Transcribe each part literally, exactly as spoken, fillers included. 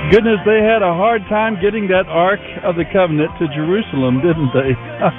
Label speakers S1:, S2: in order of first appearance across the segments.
S1: Goodness, they had a hard time getting that Ark of the Covenant to Jerusalem, didn't they?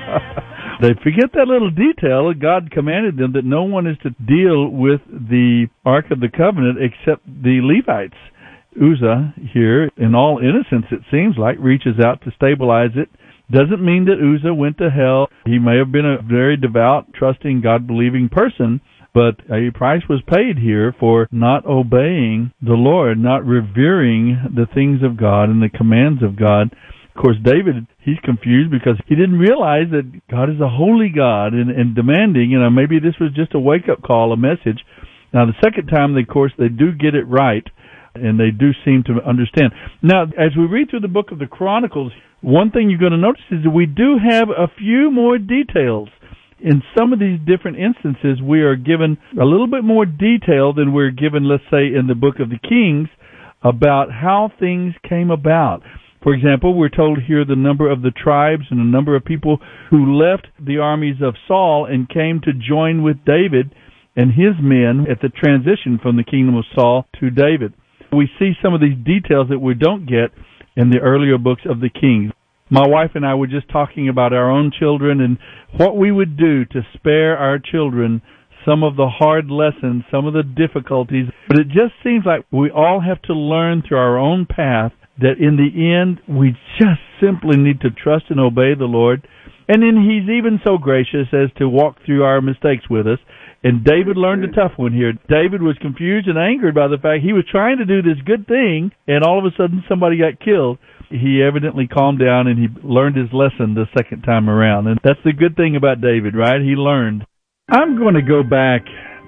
S1: They forget that little detail. God commanded them that no one is to deal with the Ark of the Covenant except the Levites. Uzzah here, in all innocence it seems like, reaches out to stabilize it. Doesn't mean that Uzzah went to hell. He may have been a very devout, trusting, God-believing person, but a price was paid here for not obeying the Lord, not revering the things of God and the commands of God. Of course, David, he's confused because he didn't realize that God is a holy God and, and demanding, you know, maybe this was just a wake-up call, a message. Now, the second time, of course, they do get it right, and they do seem to understand. Now, as we read through the book of the Chronicles, one thing you're going to notice is that we do have a few more details. In some of these different instances, we are given a little bit more detail than we're given, let's say, in the book of the Kings about how things came about. For example, we're told here the number of the tribes and the number of people who left the armies of Saul and came to join with David and his men at the transition from the kingdom of Saul to David. We see some of these details that we don't get in the earlier books of the Kings. My wife and I were just talking about our own children and what we would do to spare our children some of the hard lessons, some of the difficulties. But it just seems like we all have to learn through our own path that in the end we just simply need to trust and obey the Lord. And then He's even so gracious as to walk through our mistakes with us. And David learned a tough one here. David was confused and angered by the fact he was trying to do this good thing, and all of a sudden somebody got killed. He evidently calmed down, and he learned his lesson the second time around. And that's the good thing about David, right? He learned. I'm going to go back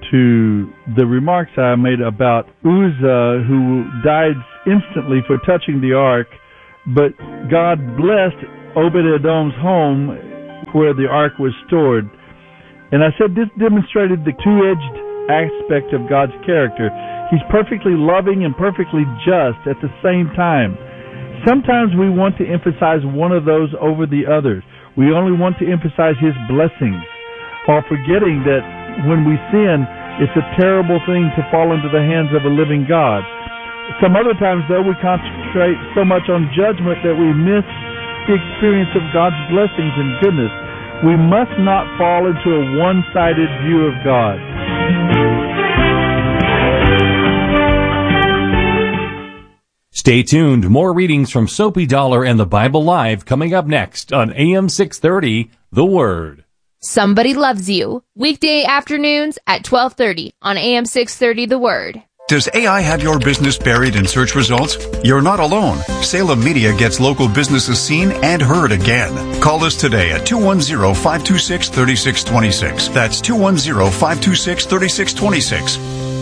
S1: to the remarks I made about Uzzah, who died instantly for touching the ark, but God blessed Obed-Edom's home where the ark was stored. And I said this demonstrated the two-edged aspect of God's character. He's perfectly loving and perfectly just at the same time. Sometimes we want to emphasize one of those over the others. We only want to emphasize His blessings, while forgetting that when we sin, it's a terrible thing to fall into the hands of a living God. Some other times, though, we concentrate so much on judgment that we miss the experience of God's blessings and goodness. We must not fall into a one-sided view of God.
S2: Stay tuned. More readings from Soapy Dollar and the Bible Live coming up next on A M six thirty, The Word.
S3: Somebody Loves You, weekday afternoons at twelve thirty on A M six thirty, The Word.
S4: Does A I have your business buried in search results? You're not alone. Salem Media gets local businesses seen and heard again. Call us today at two one zero, five two six, three six two six. That's two one zero, five two six, three six two six.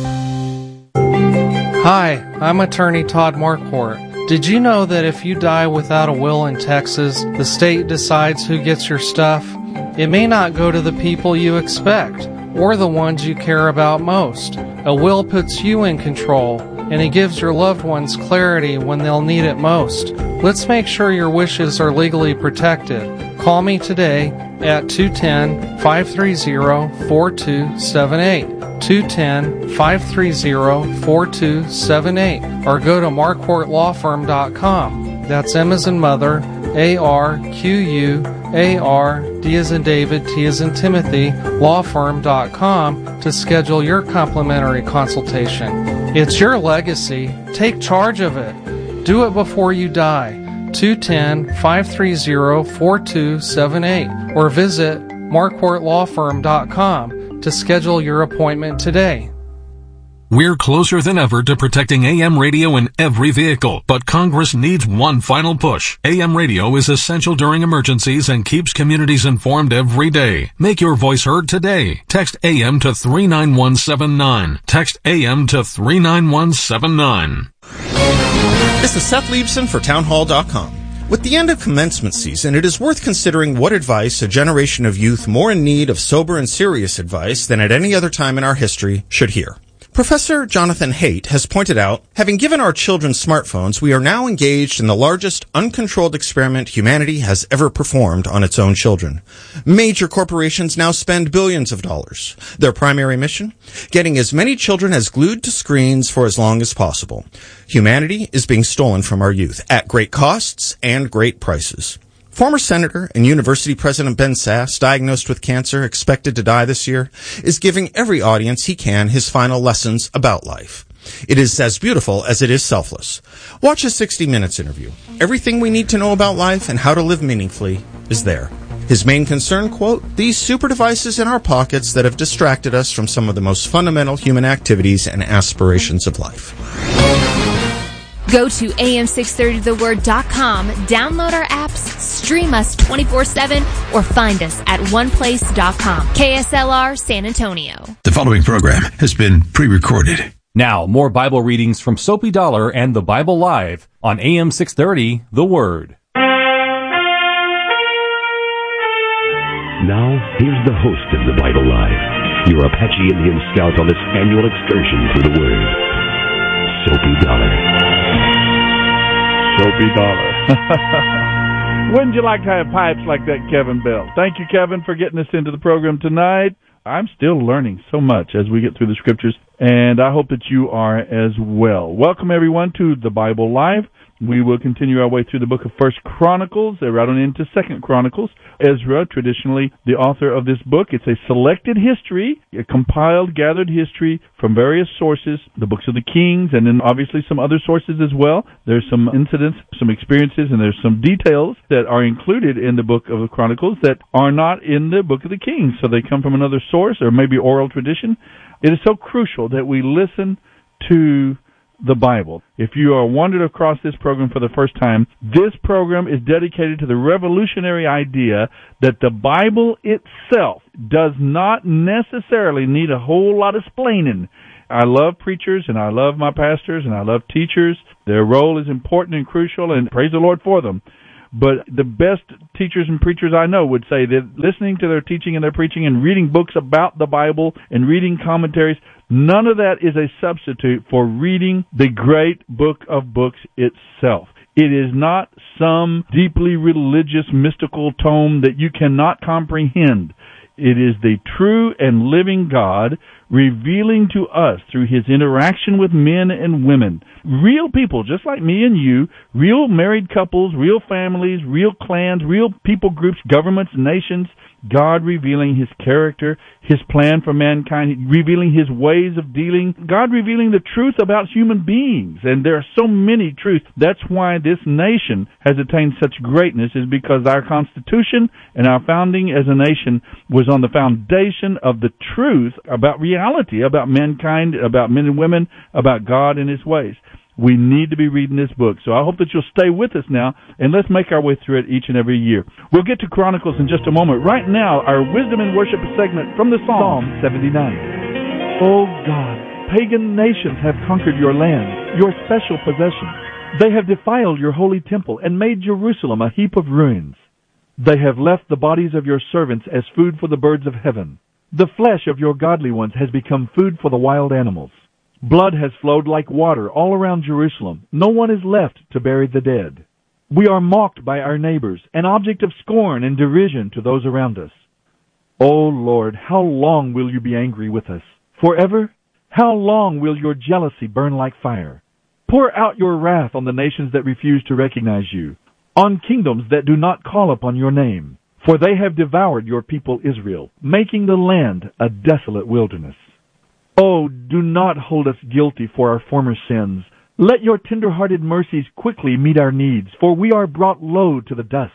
S5: Hi, I'm attorney Todd Marquardt. Did you know that if you die without a will in Texas, the state decides who gets your stuff? It may not go to the people you expect, or the ones you care about most. A will puts you in control, and it gives your loved ones clarity when they'll need it most. Let's make sure your wishes are legally protected. Call me today at two one zero, five three zero, four two seven eight, two one zero, five three zero, four two seven eight, or go to marquardt law firm dot com. That's M as in mother, A R Q U A R, D as in David, T as in Timothy, law firm dot com to schedule your complimentary consultation. It's your legacy. Take charge of it. Do it before you die. two one zero, five three zero, four two seven eight, or visit marquardt law firm dot com to schedule your appointment today.
S6: We're closer than ever to protecting A M radio in every vehicle, but Congress needs one final push. A M radio is essential during emergencies and keeps communities informed every day. Make your voice heard today. Text A M to three nine one seven nine. Text A M to three nine one seven nine.
S7: This is Seth Liebson for townhall dot com. With the end of commencement season, it is worth considering what advice a generation of youth more in need of sober and serious advice than at any other time in our history should hear. Professor Jonathan Haidt has pointed out, having given our children smartphones, we are now engaged in the largest uncontrolled experiment humanity has ever performed on its own children. Major corporations now spend billions of dollars. Their primary mission? Getting as many children as glued to screens for as long as possible. Humanity is being stolen from our youth at great costs and great prices. Former Senator and University President Ben Sasse, diagnosed with cancer, expected to die this year, is giving every audience he can his final lessons about life. It is as beautiful as it is selfless. Watch his sixty minutes interview. Everything we need to know about life and how to live meaningfully is there. His main concern, quote, these super devices in our pockets that have distracted us from some of the most fundamental human activities and aspirations of life.
S3: Go to A M six thirty the word dot com, download our apps, stream us twenty-four seven, or find us at one place dot com. K S L R San Antonio.
S8: The following program has been pre-recorded.
S2: Now, more Bible readings from Soapy Dollar and the Bible Live on A M six thirty The Word.
S9: Now, here's the host of the Bible Live, your Apache Indian scout on this annual excursion through the Word, Soapy Dollar.
S1: Soapy Dollar. Wouldn't you like to have pipes like that, Kevin Bell? Thank you, Kevin, for getting us into the program tonight. I'm still learning so much as we get through the scriptures, and I hope that you are as well. Welcome, everyone, to the Bible Live. We will continue our way through the book of First Chronicles, right on into Second Chronicles. Ezra, traditionally the author of this book, it's a selected history, a compiled, gathered history from various sources, the books of the Kings, and then obviously some other sources as well. There's some incidents, some experiences, and there's some details that are included in the book of the Chronicles that are not in the book of the Kings. So they come from another source or maybe oral tradition. It is so crucial that we listen to the Bible. If you are wandered across this program for the first time, this program is dedicated to the revolutionary idea that the Bible itself does not necessarily need a whole lot of explaining. I love preachers, and I love my pastors, and I love teachers. Their role is important and crucial, and praise the Lord for them. But the best teachers and preachers I know would say that listening to their teaching and their preaching and reading books about the Bible and reading commentaries, none of that is a substitute for reading the great book of books itself. It is not some deeply religious, mystical tome that you cannot comprehend. It is the true and living God revealing to us through His interaction with men and women, real people just like me and you, real married couples, real families, real clans, real people groups, governments, nations, God revealing His character, His plan for mankind, revealing His ways of dealing, God revealing the truth about human beings. And there are so many truths. That's why this nation has attained such greatness, is because our Constitution and our founding as a nation was on the foundation of the truth about reality, about mankind, about men and women, about God and His ways. We need to be reading this book. So I hope that you'll stay with us now, and let's make our way through it each and every year. We'll get to Chronicles in just a moment. Right now, our Wisdom and Worship segment from the Psalm seventy-nine. Oh God, pagan nations have conquered your land, your special possession. They have defiled your holy temple and made Jerusalem a heap of ruins. They have left the bodies of your servants as food for the birds of heaven. The flesh of your godly ones has become food for the wild animals. Blood has flowed like water all around Jerusalem. No one is left to bury the dead. We are mocked by our neighbors, an object of scorn and derision to those around us. O Lord, how long will you be angry with us? Forever? How long will your jealousy burn like fire? Pour out your wrath on the nations that refuse to recognize you, on kingdoms that do not call upon your name. For they have devoured your people Israel, making the land a desolate wilderness. Oh, do not hold us guilty for our former sins. Let your tender-hearted mercies quickly meet our needs, for we are brought low to the dust.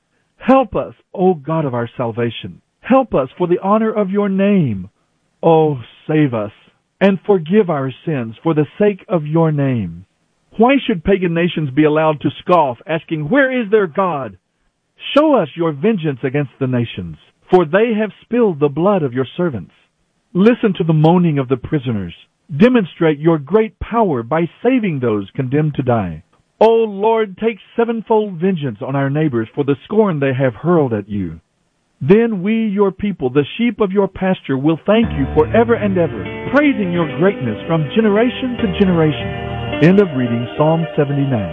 S1: Help us, O God of our salvation. Help us for the honor of your name. Oh, save us, and forgive our sins for the sake of your name. Why should pagan nations be allowed to scoff, asking, where is their God? Show us your vengeance against the nations, for they have spilled the blood of your servants. Listen to the moaning of the prisoners. Demonstrate your great power by saving those condemned to die. O Lord, take sevenfold vengeance on our neighbors for the scorn they have hurled at you. Then we, your people, the sheep of your pasture, will thank you forever and ever, praising your greatness from generation to generation. End of reading Psalm seventy-nine.